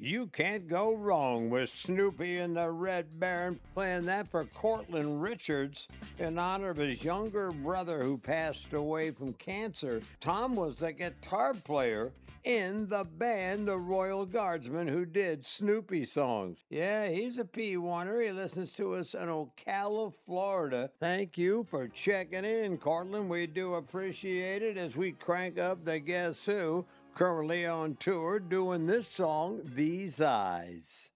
You can't go wrong with Snoopy and the Red Baron, playing that for Cortland Richards in honor of his younger brother who passed away from cancer. Tom was the guitar player in the band The Royal Guardsmen who did Snoopy songs. Yeah, he's a P1er. He listens to us in Ocala, Florida. Thank you for checking in, Cortland. We do appreciate it as we crank up the Guess Who, currently on tour doing this song, These Eyes.